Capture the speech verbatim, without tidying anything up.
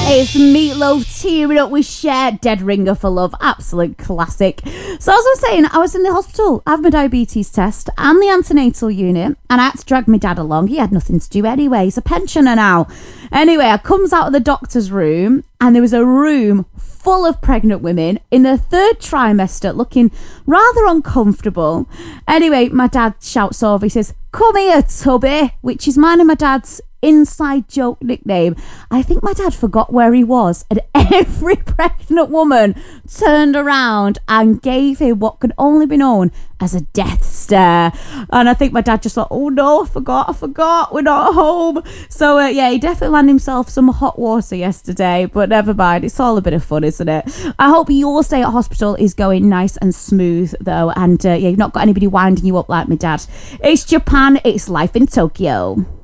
It's Meatloaf teaming up with Cher, Dead Ringer for Love, absolute classic. So as I was saying, I was in the hospital, I had my diabetes test and the antenatal unit, and I had to drag my dad along. He had nothing to do anyway, he's a pensioner now. Anyway, I comes out of the doctor's room and there was a room full of pregnant women in their third trimester looking rather uncomfortable. Anyway, my dad shouts over, he says, "Come here, Tubby," which is mine and my dad's inside joke nickname. I think my dad forgot where he was, and every pregnant woman turned around and gave him what could only be known as a death stare. And I think my dad just thought, oh no, I forgot, I forgot, we're not home. So uh, yeah, he definitely landed himself some hot water yesterday, but never mind, it's all a bit of fun, isn't it? I hope your stay at hospital is going nice and smooth though, and uh, yeah, you've not got anybody winding you up like my dad. It's Japan, it's life in Tokyo.